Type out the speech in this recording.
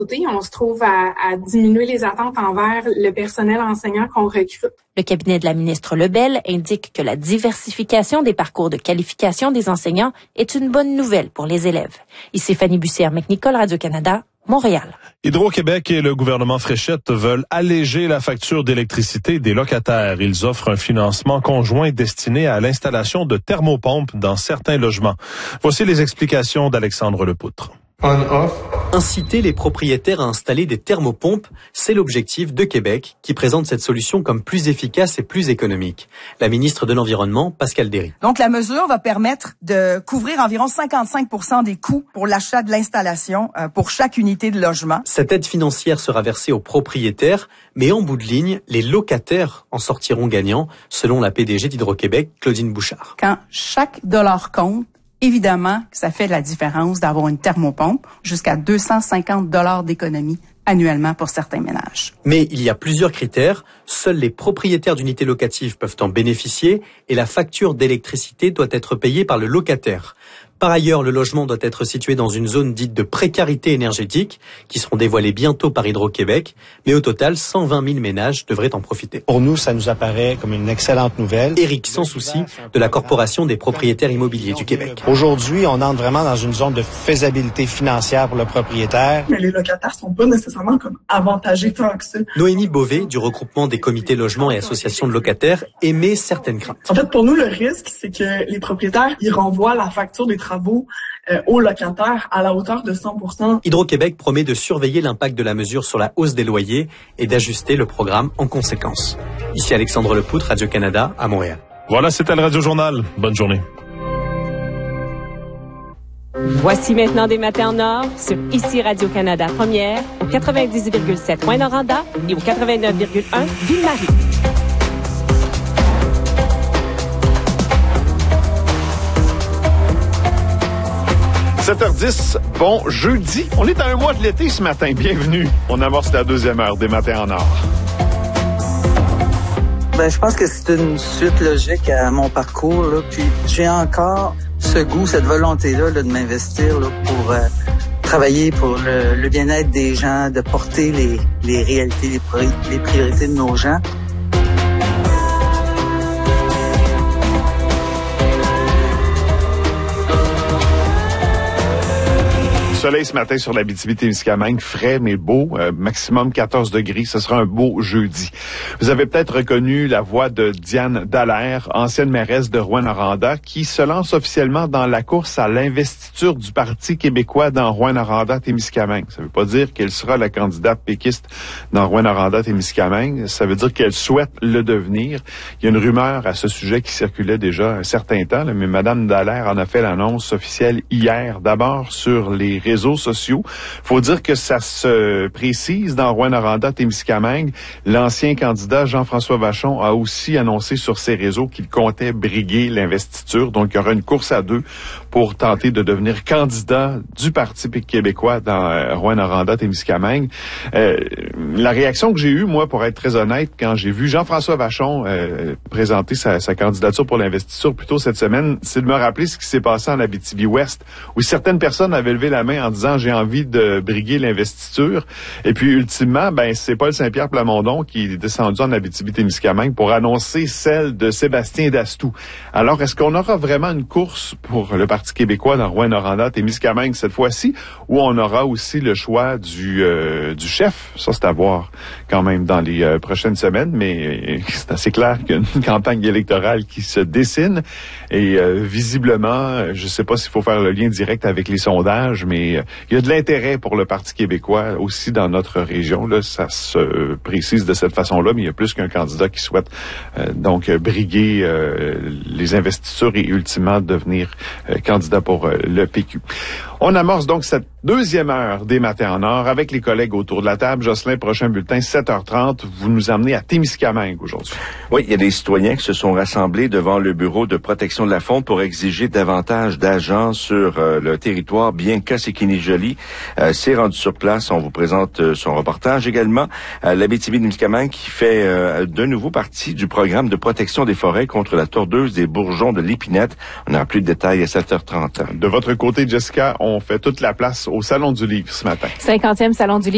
On se trouve à diminuer les attentes envers le personnel enseignant qu'on recrute. Le cabinet de la ministre Lebel indique que la diversification des parcours de qualification des enseignants est une bonne nouvelle pour les élèves. Ici Fanny Bussière-McNicol, Radio-Canada, Montréal. Hydro-Québec et le gouvernement Fréchette veulent alléger la facture d'électricité des locataires. Ils offrent un financement conjoint destiné à l'installation de thermopompes dans certains logements. Voici les explications d'Alexandre Lepoutre. On-off. Inciter les propriétaires à installer des thermopompes, c'est l'objectif de Québec, qui présente cette solution comme plus efficace et plus économique. La ministre de l'Environnement, Pascale Derry. Donc, la mesure va permettre de couvrir environ 55% des coûts pour l'achat de l'installation pour chaque unité de logement. Cette aide financière sera versée aux propriétaires, mais en bout de ligne, les locataires en sortiront gagnants, selon la PDG d'Hydro-Québec, Claudine Bouchard. Quand chaque dollar compte, évidemment que ça fait la différence d'avoir une thermopompe, jusqu'à 250 $ d'économie annuellement pour certains ménages. Mais il y a plusieurs critères. Seuls les propriétaires d'unités locatives peuvent en bénéficier et la facture d'électricité doit être payée par le locataire. Par ailleurs, le logement doit être situé dans une zone dite de précarité énergétique, qui seront dévoilées bientôt par Hydro-Québec, mais au total, 120 000 ménages devraient en profiter. Pour nous, ça nous apparaît comme une excellente nouvelle. Éric Sans-Souci, de la Corporation des propriétaires immobiliers du Québec. Aujourd'hui, on entre vraiment dans une zone de faisabilité financière pour le propriétaire. Mais les locataires sont pas nécessairement comme avantagés tant que ça. Noémie Beauvais, du regroupement des comités logements et associations de locataires, émet certaines craintes. En fait, pour nous, le risque, c'est que les propriétaires, ils renvoient la facture des travaux aux locataires à la hauteur de 100%. Hydro-Québec promet de surveiller l'impact de la mesure sur la hausse des loyers et d'ajuster le programme en conséquence. Ici Alexandre Lepoutre, Radio-Canada, à Montréal. Voilà, c'était le Radio-Journal. Bonne journée. Voici maintenant des matins en or sur Ici Radio-Canada Première, au 90,7 Rouyn-Noranda et au 89,1 Ville-Marie. « 7h10, bon jeudi. On est à un mois de l'été ce matin. Bienvenue. On amorce la deuxième heure des matins en or. Je pense que c'est une suite logique à mon parcours. Là. Puis j'ai encore ce goût, cette volonté-là de m'investir là, pour travailler pour le bien-être des gens, de porter les réalités, les priorités de nos gens. Soleil ce matin sur l'Abitibi-Témiscamingue, frais mais beau, maximum 14 degrés, ce sera un beau jeudi. Vous avez peut-être reconnu la voix de Diane Dallaire, ancienne mairesse de Rouyn-Noranda, qui se lance officiellement dans la course à l'investiture du Parti québécois dans Rouyn-Noranda-Témiscamingue. Ça ne veut pas dire qu'elle sera la candidate péquiste dans Rouyn-Noranda-Témiscamingue, ça veut dire qu'elle souhaite le devenir. Il y a une rumeur à ce sujet qui circulait déjà un certain temps, mais Mme Dallaire en a fait l'annonce officielle hier, d'abord sur les réseaux sociaux. Faut dire que ça se précise dans Rouyn-Noranda-Témiscamingue. L'ancien candidat Jean-François Vachon a aussi annoncé sur ses réseaux qu'il comptait briguer l'investiture. Donc, il y aura une course à deux pour tenter de devenir candidat du Parti québécois dans Rouyn-Noranda-Témiscamingue. La réaction que j'ai eue, moi, pour être très honnête, quand j'ai vu Jean-François Vachon présenter sa candidature pour l'investiture plus tôt cette semaine, c'est de me rappeler ce qui s'est passé en Abitibi-Ouest, où certaines personnes avaient levé la main en disant « j'ai envie de briguer l'investiture ». Et puis, ultimement, c'est Paul Saint-Pierre Plamondon qui est descendu en Abitibi-Témiscamingue pour annoncer celle de Sébastien Dastou. Alors, est-ce qu'on aura vraiment une course pour le Parti québécois dans Rouyn-Noranda-Témiscamingue cette fois-ci, ou on aura aussi le choix du chef? Ça, c'est à voir quand même dans les prochaines semaines, mais c'est assez clair qu'il y a une campagne électorale qui se dessine. Et visiblement, je ne sais pas s'il faut faire le lien direct avec les sondages, mais il y a de l'intérêt pour le Parti québécois aussi dans notre région. Là, ça se précise de cette façon-là, mais il y a plus qu'un candidat qui souhaite donc briguer les investitures et ultimement devenir candidat pour le PQ. On amorce donc cette deuxième heure des Matins en or avec les collègues autour de la table. Jocelyn, prochain bulletin, 7h30. Vous nous emmenez à Témiscamingue aujourd'hui. Oui, il y a des citoyens qui se sont rassemblés devant le bureau de protection de la faune pour exiger davantage d'agents sur le territoire. Bianca Sekini-Joly s'est rendue sur place. On vous présente son reportage également. L'Abitibi-Témiscamingue qui fait de nouveau partie du programme de protection des forêts contre la tordeuse des bourgeons de l'épinette. On aura plus de détails à 7h30. De votre côté, Jessica, on fait toute la place au Salon du Livre ce matin. 50e Salon du Livre.